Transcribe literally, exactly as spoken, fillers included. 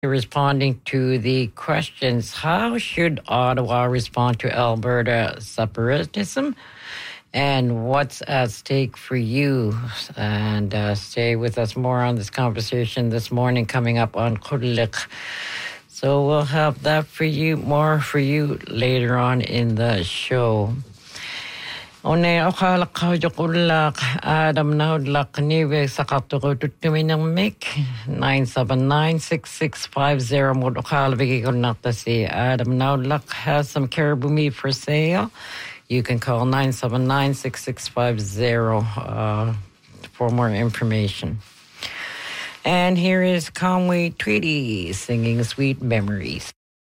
responding to the questions. How should Ottawa respond to Alberta separatism? And what's at stake for you? And uh, stay with us more on this conversation this morning coming up on Kulik. So we'll have that for you, more for you later on in the show. One okala kajukulak Adam Naudlak Nive Sakatugo to Tuminamik nine seven nine six six five zero Mudokal Vigigonatasi. Adam Naudlak has some caribou meat for sale. You can call nine seven nine six six five zero uh, for more information. And here is Conway Twitty singing Sweet Memories.